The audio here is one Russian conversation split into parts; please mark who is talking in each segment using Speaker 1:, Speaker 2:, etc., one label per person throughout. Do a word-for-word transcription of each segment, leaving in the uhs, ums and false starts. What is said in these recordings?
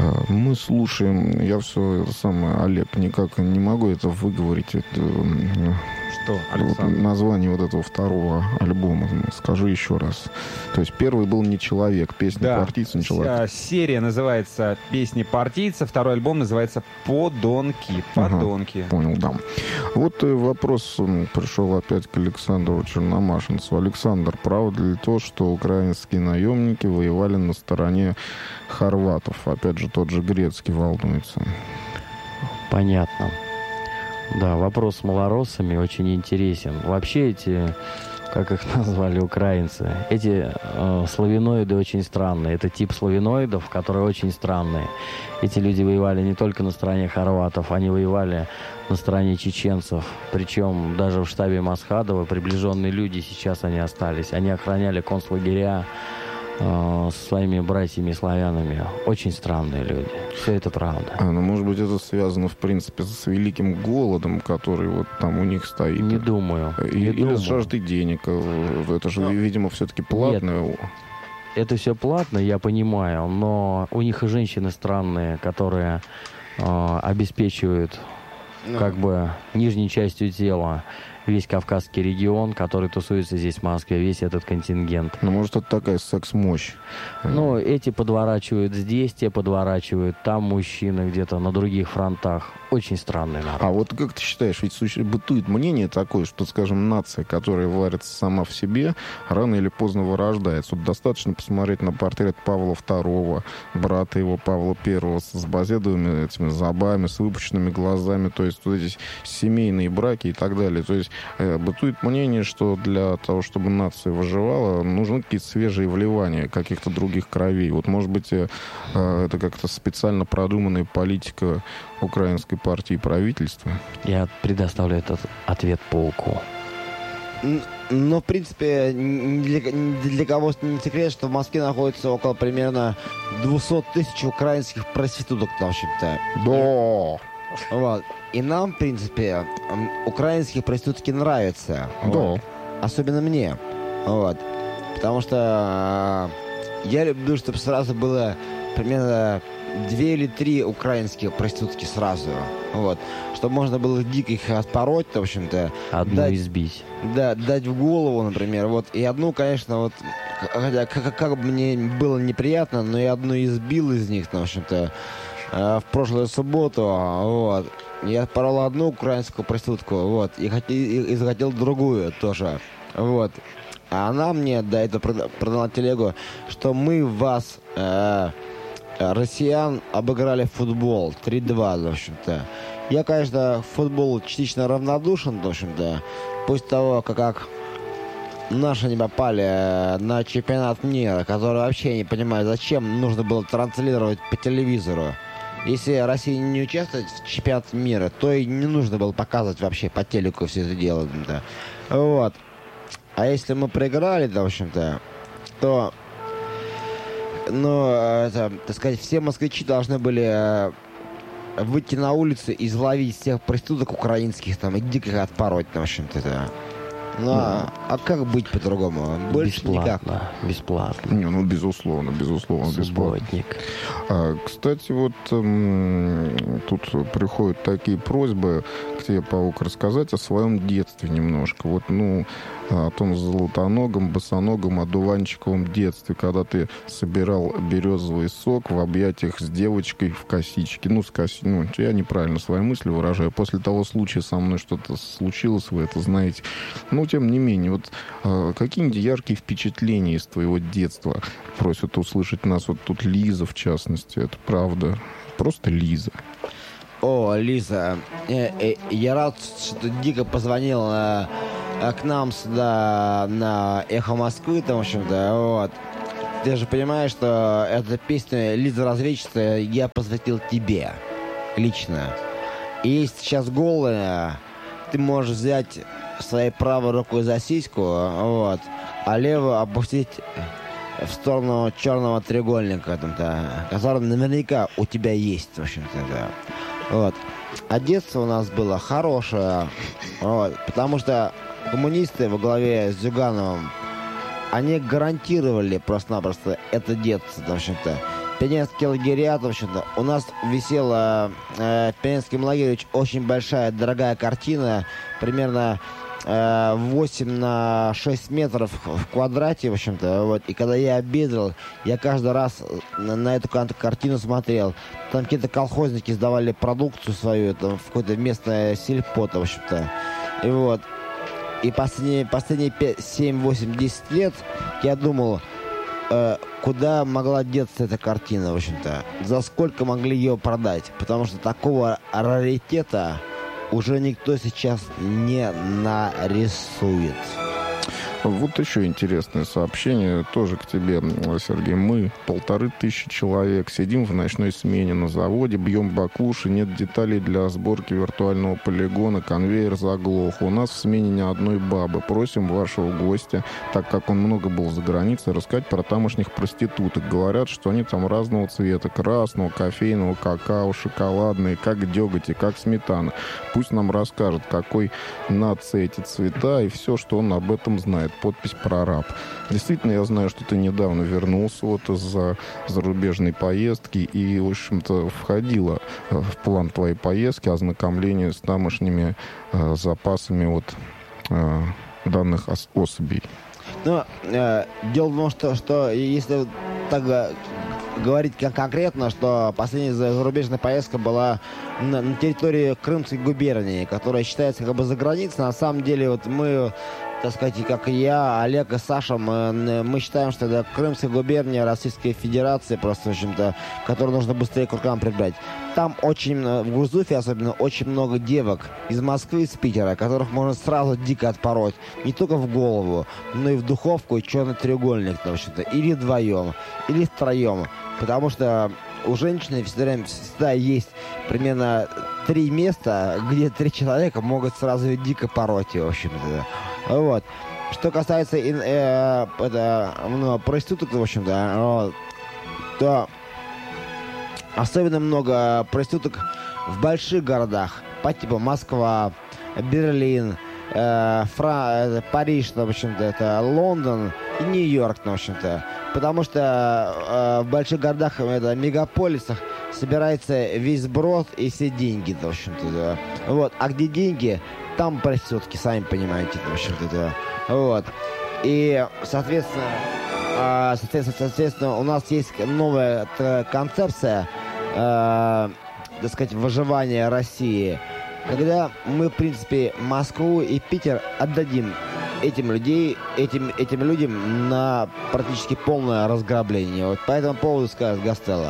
Speaker 1: Мы слушаем, я все это самое, Олег, никак не могу это выговорить. Это,
Speaker 2: что,
Speaker 1: вот название вот этого второго альбома. Скажи еще раз. То есть первый был «Не человек», песня
Speaker 2: да.
Speaker 1: «Партийца», «Не человек».
Speaker 2: А, серия называется «Песни партийца», второй альбом называется «Подонки». Подонки.
Speaker 1: Ага, понял, да. Вот вопрос пришел опять к Александру Черномашинцу. Александр, правда ли то, что украинские наемники воевали на стороне хорватов? Опять же, тот же Грецкий волнуется.
Speaker 3: Понятно. Да, вопрос с малороссами очень интересен. Вообще эти, как их назвали украинцы, эти э, славяноиды очень странные. Это тип славяноидов, которые очень странные. Эти люди воевали не только на стороне хорватов, они воевали на стороне чеченцев. Причем даже в штабе Масхадова приближенные люди сейчас они остались. Они охраняли концлагеря э, со своими братьями-славянами. Очень странные люди. Все это правда.
Speaker 1: А, ну, может быть, это связано, в принципе, с великим голодом, который вот там у них стоит.
Speaker 3: Не думаю.
Speaker 1: И,
Speaker 3: не
Speaker 1: или
Speaker 3: думаю.
Speaker 1: с жаждой денег. Это же,
Speaker 3: но...
Speaker 1: видимо, все-таки платное.
Speaker 3: Нет. Это все платно, я понимаю, но у них и женщины странные, которые э, обеспечивают ну. как бы нижней частью тела весь Кавказский регион, который тусуется здесь в Москве, весь этот контингент.
Speaker 1: Ну, может, это такая секс-мощь?
Speaker 3: Ну, эти подворачивают здесь, те подворачивают там мужчины где-то на других фронтах. Очень странный народ.
Speaker 1: А вот как ты считаешь, ведь бытует мнение такое, что, скажем, нация, которая варится сама в себе, рано или поздно вырождается. Вот достаточно посмотреть на портрет Павла второго, брата его Павла первого, с базедовыми этими зубами, с выпущенными глазами, то есть вот эти семейные браки и так далее. То есть э, бытует мнение, что для того, чтобы нация выживала, нужны какие-то свежие вливания каких-то других кровей. Вот, может быть, э, это как-то специально продуманная политика украинской партии и правительства?
Speaker 3: Я предоставлю этот ответ Пауку.
Speaker 4: Ну, в принципе, для, для кого не секрет, что в Москве находится около примерно двести тысяч украинских проституток, в общем-то.
Speaker 1: Да.
Speaker 4: Вот. И нам, в принципе, украинские проститутки нравятся.
Speaker 1: Да.
Speaker 4: Вот. Особенно мне. Вот. Потому что э, я люблю, чтобы сразу было примерно две или три украинские проститутки сразу. Вот. Чтобы можно было дико их отпороть, в общем-то.
Speaker 3: Одну
Speaker 4: дать,
Speaker 3: избить.
Speaker 4: Да, дать в голову, например. Вот. И одну, конечно, вот, хотя как, как бы мне было неприятно, но я одну избил из них, в общем-то, э, в прошлую субботу. Вот. Я отпорол одну украинскую проститутку, вот, и, хот- и, и захотел другую тоже. Вот. А она мне до этого продала телегу, что мы вас... Э, россиян обыграли в футбол три-два, в общем-то. Я, конечно, в футбол частично равнодушен, в общем-то. После того, как, как наши не попали на чемпионат мира, который вообще не понимаю, зачем нужно было транслировать по телевизору. Если Россия не участвует в чемпионате мира, то и не нужно было показывать вообще по телеку все это дело. Да. Вот. А если мы проиграли, да, в общем-то, то... Но, это, так сказать, все москвичи должны были выйти на улицу и изловить всех проституток украинских там и дико их отпороть, в общем-то, да. Ну, а, а как быть по-другому? Больше
Speaker 3: бесплатно,
Speaker 4: никак.
Speaker 3: Бесплатно.
Speaker 1: Не, ну, безусловно, безусловно,
Speaker 3: Субботник.
Speaker 1: бесплатно. А, кстати, вот м- тут приходят такие просьбы к тебе, Паук, рассказать о своем детстве немножко. Вот, ну, о том золотоногом, босоногом, одуванчиковом детстве, когда ты собирал березовый сок в объятиях с девочкой в косичке. Ну, с коси... ну, я неправильно свои мысли выражаю. После того случая со мной что-то случилось, вы это знаете. Но, тем не менее, вот э, какие-нибудь яркие впечатления из твоего детства просят услышать нас. Вот тут Лиза, в частности. Это правда. Просто Лиза.
Speaker 4: О, Лиза, э, э, я рад, что ты дико позвонила э, к нам сюда на Эхо Москвы, там, в общем-то, вот. Ты же понимаешь, что эта песня «Лиза разведчица» я посвятил тебе лично. И если сейчас голая, ты можешь взять своей правой рукой за сиську, вот, а левую опустить в сторону черного треугольника, там-то, который наверняка у тебя есть, в общем-то, да. Вот. А детство у нас было хорошее, вот, потому что коммунисты во главе с Зюгановым, они гарантировали просто-напросто это детство, в общем-то. пионерский лагерят, в общем-то. У нас висела э, в пионерском лагере очень большая, дорогая картина, примерно э, восемь на шесть метров в квадрате, в общем-то. Вот. И когда я обедал, я каждый раз на, на эту картину смотрел. Там какие-то колхозники сдавали продукцию свою, там, в какое-то местное сельпо, в общем-то. И вот. И последние, последние семь, восемь, десять лет я думал, э, куда могла деться эта картина, в общем-то. За сколько могли ее продать. Потому что такого раритета уже никто сейчас не нарисует.
Speaker 1: Вот еще интересное сообщение тоже к тебе, Сергей. Мы, полторы тысячи человек, сидим в ночной смене на заводе, бьем баклуши, нет деталей для сборки виртуального полигона, конвейер заглох. У нас в смене ни одной бабы. Просим вашего гостя, так как он много был за границей, рассказать про тамошних проституток. Говорят, что они там разного цвета, красного, кофейного, какао, шоколадные, как деготь и как сметана. Пусть нам расскажет, какой нации эти цвета и все, что он об этом знает. Подпись «Прораб». Действительно, я знаю, что ты недавно вернулся вот из-за зарубежной поездки и, в общем-то, входило в план твоей поездки ознакомление с тамошними э, запасами вот, э, данных ос- особей.
Speaker 4: Ну, э, дело в том, что, что если так говорить конкретно, что последняя зарубежная поездка была на, на территории Крымской губернии, которая считается как бы за границей. На самом деле, вот мы, так сказать, как и я, Олег и Саша, мы, мы считаем, что это Крымская губерния Российской Федерации, просто, в общем-то, которую нужно быстрее к рукам прибрать. Там очень, в Гурзуфе особенно, очень много девок из Москвы, из Питера, которых можно сразу дико отпороть. Не только в голову, но и в духовку, и черный треугольник, в общем-то. Или вдвоем, или втроем. Потому что у женщины всегда, всегда есть примерно три места, где три человека могут сразу ее дико пороть, в общем-то. Вот. Что касается э, э, это, ну, проституток, в общем-то, вот, то особенно много проституток в больших городах, по типу Москва, Берлин, э, Фра... Париж, в общем-то, это Лондон и Нью-Йорк, в общем-то. Потому что э, в больших городах, это, мегаполисах, собирается весь сброд и все деньги, в общем-то. Да. Вот. А где деньги, там проститутки, сами понимаете, в общем-то. Да. Вот. И, соответственно, э, соответственно, соответственно, у нас есть новая концепция, э, так сказать, выживания России, когда мы, в принципе, Москву и Питер отдадим этим людей, этим, этим людям на практически полное разграбление. Вот по этому поводу скажет Гастелло.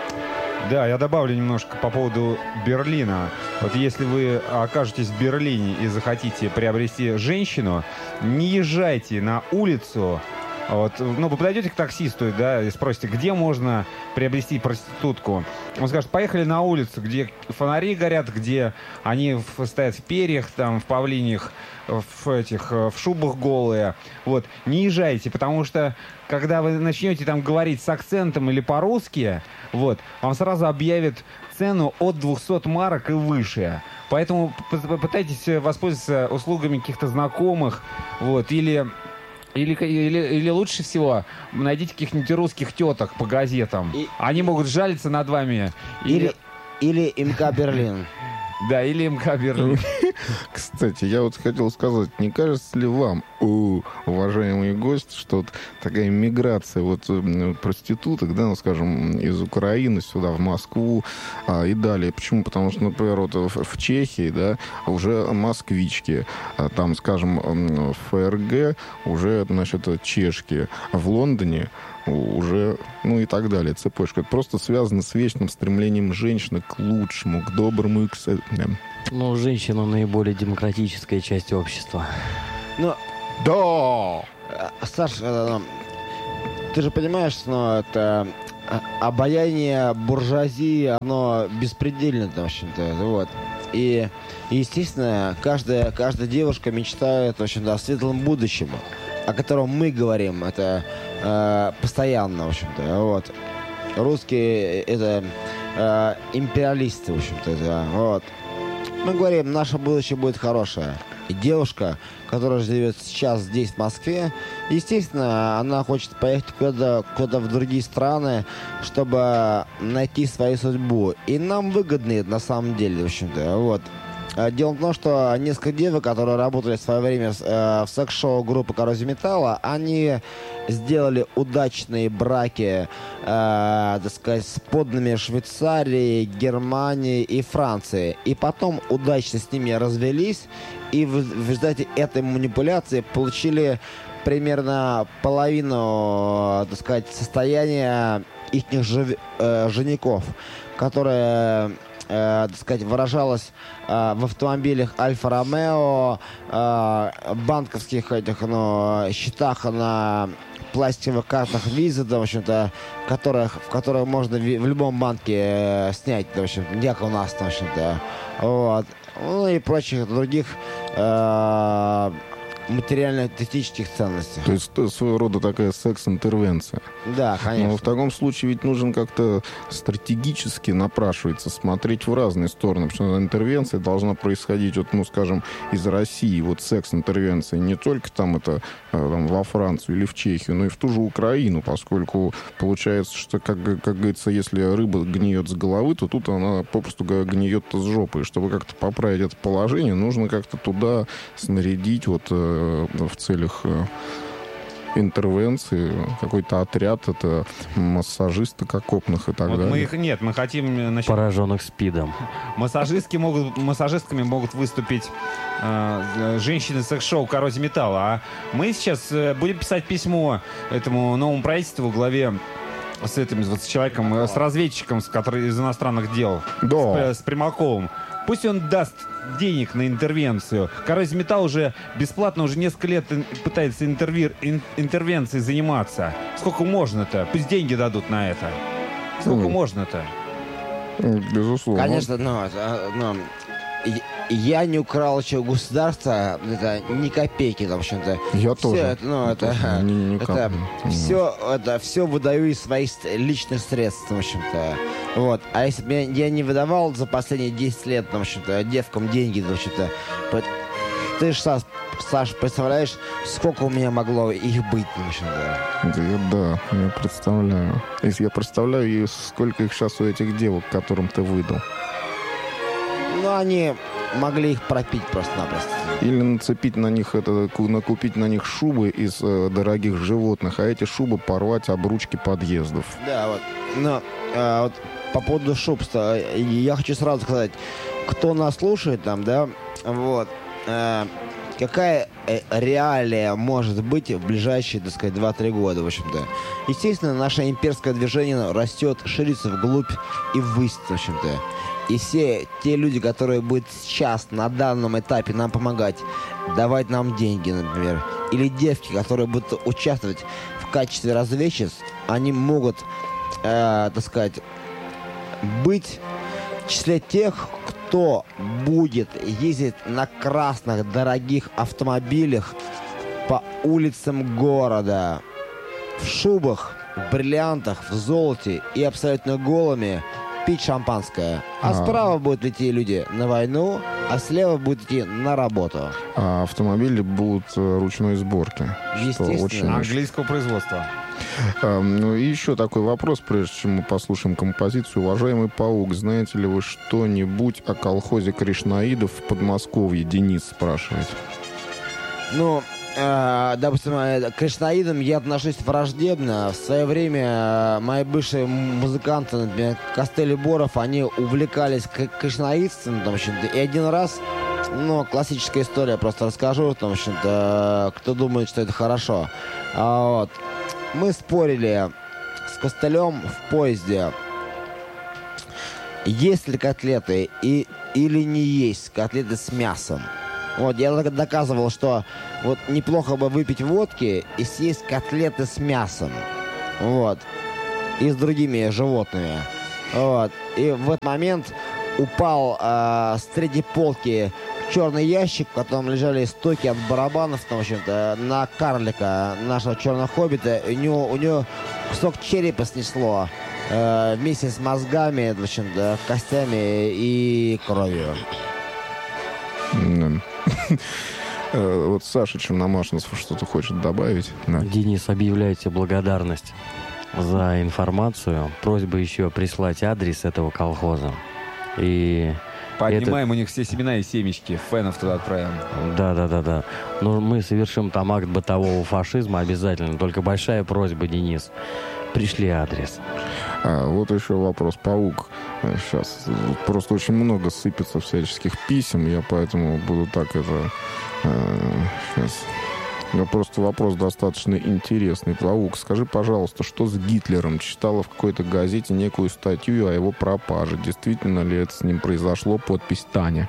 Speaker 2: Да, я добавлю немножко по поводу Берлина. Вот если вы окажетесь в Берлине и захотите приобрести женщину, не езжайте на улицу. Вот, ну, вы подойдете к таксисту, да, и спросите, где можно приобрести проститутку. Он скажет, поехали на улицу, где фонари горят, где они в, стоят в перьях, там, в павлиньих, в этих, в шубах голые. Вот, не езжайте, потому что, когда вы начнете там говорить с акцентом или по-русски, вот, вам сразу объявят цену от двухсот марок и выше. Поэтому попытайтесь воспользоваться услугами каких-то знакомых, вот, или... Или, или, или лучше всего найдите каких-нибудь русских теток по газетам. И, Они могут жалиться над вами.
Speaker 4: Или, или, или МК Берлин.
Speaker 2: Да, или МК Берлин.
Speaker 1: Кстати, я вот хотел сказать, не кажется ли вам, уважаемые гости, что вот такая миграция вот проституток, да, ну, скажем, из Украины сюда, в Москву а, и далее. Почему? Потому что, например, вот в, в Чехии, да, уже москвички, а там, скажем, в ФРГ уже, значит, чешки, а в Лондоне уже, ну и так далее, цепочка. Это просто связано с вечным стремлением женщины к лучшему, к доброму и к...
Speaker 3: Ну, женщина наиболее демократическая часть общества.
Speaker 4: Ну,
Speaker 1: да!
Speaker 4: Саша, ты же понимаешь, что это обаяние буржуазии, оно беспредельно, в общем-то, вот. И, естественно, каждая, каждая девушка мечтает, в общем-то, о светлом будущем, о котором мы говорим, это э, постоянно, в общем-то, вот. Русские это э, империалисты, в общем-то, это, вот. Мы говорим, наше будущее будет хорошее. девушка, которая живет сейчас здесь, в Москве. Естественно, она хочет поехать куда-то, куда в другие страны, чтобы найти свою судьбу. И нам выгодно это на самом деле, в общем-то. Вот. Дело в том, что несколько девок, которые работали в свое время в секс-шоу группы «Коррозия металла», они сделали удачные браки, э, так сказать, с подданными Швейцарии, Германии и Франции. И потом удачно с ними развелись, и в, в результате этой манипуляции получили примерно половину, так сказать, состояния их жив, э, женихов, которые... Э, так сказать, выражалось э, в автомобилях Альфа-Ромео, э, банковских этих, ну, счетах на пластиковых картах Visa, да, в общем-то, которых, в которых можно в, в любом банке э, снять, да, в общем, не как у нас, да, в общем-то, вот, ну и прочих других э, материально-эстетических ценностей.
Speaker 1: То есть это своего рода такая секс-интервенция.
Speaker 4: Да, конечно.
Speaker 1: Но в таком случае ведь нужен как-то стратегически напрашивается смотреть в разные стороны, потому что интервенция должна происходить, вот, ну, скажем, из России, вот секс-интервенция не только там это там, во Францию или в Чехию, но и в ту же Украину, поскольку получается, что, как, как говорится, если рыба гниет с головы, то тут она попросту гниет с жопы. И чтобы как-то поправить это положение, нужно как-то туда снарядить вот в целях интервенции какой-то отряд, это массажисты окопных и так
Speaker 2: вот
Speaker 1: далее.
Speaker 2: Мы их, нет, мы хотим... Значит,
Speaker 3: пораженных СПИДом.
Speaker 2: Массажистки могут, массажистками могут выступить э, женщины секс-шоу «Коррозия металла». А мы сейчас э, будем писать письмо этому новому правительству в главе с этим вот, с человеком, э, с разведчиком, с, который из иностранных дел,
Speaker 1: Да.
Speaker 2: с, с Примаковым. Пусть он даст денег на интервенцию. «Коррозия металла» уже бесплатно, уже несколько лет пытается интервир, ин, интервенцией заниматься. Сколько можно-то? Пусть деньги дадут на это. Сколько
Speaker 1: Mm.
Speaker 2: можно-то?
Speaker 1: Безусловно.
Speaker 4: Конечно, но, но я не украл еще у государства, это ни копейки, в общем-то.
Speaker 1: Я
Speaker 4: все
Speaker 1: тоже.
Speaker 4: Это, ну,
Speaker 1: Я
Speaker 4: это,
Speaker 1: тоже. Ни- ни
Speaker 4: это,
Speaker 1: капли.
Speaker 4: все, это все выдаю из своих личных средств, в общем-то. Вот. А если бы я, я не выдавал за последние десять лет, в общем-то, девкам деньги, в общем-то, ты же, Саш, Саш, представляешь, сколько у меня могло их быть, в общем-то.
Speaker 1: Да, я, да, я представляю. Если я представляю, и сколько их сейчас у этих девок, которым ты выдал.
Speaker 4: Ну, они могли их пропить просто-напросто.
Speaker 1: Или нацепить на них, это, накупить на них шубы из э, дорогих животных, а эти шубы порвать об ручки подъездов.
Speaker 4: Да, вот. Но а, вот по поводу шуб, я хочу сразу сказать, кто нас слушает там, да, вот, а, какая реалия может быть в ближайшие, так сказать, два-три года, в общем-то. Естественно, наше имперское движение растет, ширится вглубь и ввысь, в общем-то. И все те люди, которые будут сейчас, на данном этапе нам помогать, давать нам деньги, например, или девки, которые будут участвовать в качестве разведчиц, они могут, э, так сказать, быть в числе тех, кто будет ездить на красных дорогих автомобилях по улицам города, в шубах, в бриллиантах, в золоте и абсолютно голыми, пить шампанское. А, а справа будут идти люди на войну, а слева будут идти на работу.
Speaker 1: А автомобили будут ручной сборки.
Speaker 4: Естественно.
Speaker 1: Очень...
Speaker 2: Английского производства.
Speaker 1: А, ну и еще такой вопрос, прежде чем мы послушаем композицию. Уважаемый Паук, знаете ли вы что-нибудь о колхозе кришнаидов в Подмосковье? Денис спрашивает.
Speaker 4: Ну, э, допустим, к кришнаидам я отношусь враждебно. В свое время э, мои бывшие музыканты, например, Костель и Боров, они увлекались кришнаидством, в общем-то, и один раз, ну, классическая история, просто расскажу, в общем-то, кто думает, что это хорошо. А, вот. Мы спорили с Костылем в поезде, есть ли котлеты и, или не есть котлеты с мясом. Вот, я доказывал, что вот неплохо бы выпить водки и съесть котлеты с мясом. Вот. И с другими животными. Вот. И в этот момент упал э, с третьей полки черный ящик, в котором лежали стоки от барабанов, в общем-то, на карлика, нашего черного хоббита. У него, у него кусок черепа снесло э, вместе с мозгами, в общем-то, костями и кровью.
Speaker 1: Mm. Вот Саша Черномашинцев что-то хочет добавить. Да.
Speaker 3: Денис, объявляйте благодарность за информацию. Просьба еще прислать адрес этого колхоза. И
Speaker 2: Поднимаем у них все семена и семечки. Фенов туда отправим.
Speaker 3: Да, да, да, да. Но мы совершим там акт бытового фашизма обязательно. Только большая просьба, Денис. Пришли адрес.
Speaker 1: А, вот еще вопрос. Паук. Сейчас просто очень много сыпется всяческих писем. Я поэтому буду так это... Сейчас. Ну, просто вопрос достаточно интересный. Паук, скажи, пожалуйста, что с Гитлером? Читала в какой-то газете некую статью о его пропаже. Действительно ли это с ним произошло? Подпись Таня.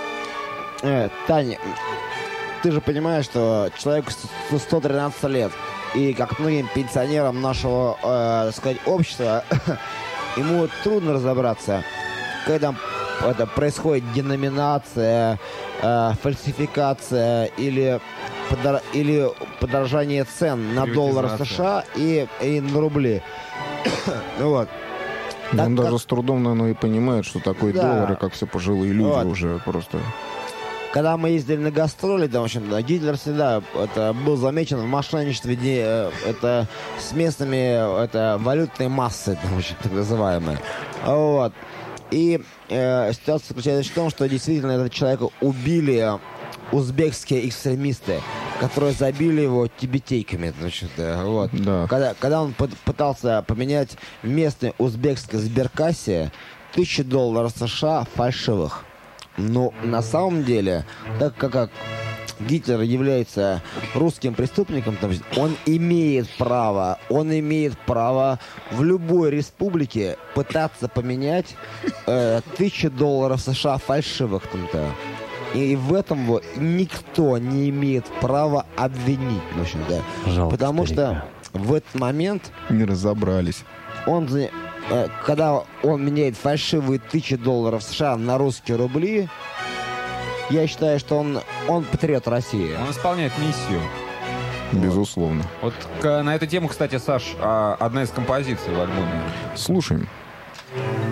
Speaker 4: Э, Таня, ты же понимаешь, что человеку сто тринадцать лет. И как многим пенсионерам нашего, э, так сказать, общества, ему трудно разобраться, когда это происходит деноминация, э, фальсификация или, подор... или подорожание цен на доллар США и, и на рубли. Вот.
Speaker 1: Он
Speaker 4: Так
Speaker 1: даже
Speaker 4: как...
Speaker 1: с трудом, наверное, и понимает, что такое
Speaker 4: Да.
Speaker 1: доллар, и как все пожилые люди
Speaker 4: Вот.
Speaker 1: уже просто...
Speaker 4: Когда мы ездили на гастроли, там, в общем, да, Гитлер всегда это, был замечен в мошенничестве де- э, это, с местными это, валютной массой, там, в общем, так называемой. Вот. И э, ситуация заключается в том, что действительно этого человека убили узбекские экстремисты, которые забили его тибетейками. Значит, вот.
Speaker 1: Да.
Speaker 4: Когда, когда он под- пытался поменять в местной узбекской сберкассе тысячу долларов США фальшивых. Но на самом деле, так как, как Гитлер является русским преступником, то есть он имеет право, он имеет право в любой республике пытаться поменять э, тысячу долларов США фальшивых там-то. И в этом его никто не имеет права обвинить, в общем-то.
Speaker 3: Жалко
Speaker 4: Потому
Speaker 3: старика.
Speaker 4: что в этот момент
Speaker 1: Не разобрались.
Speaker 4: он, за- э, когда он меняет фальшивые тысячи долларов США на русские рубли, я считаю, что он, он патриот России.
Speaker 2: Он исполняет миссию.
Speaker 1: Безусловно.
Speaker 2: Вот к- на эту тему, кстати, Саш, а, одна из композиций в альбоме.
Speaker 1: Слушаем.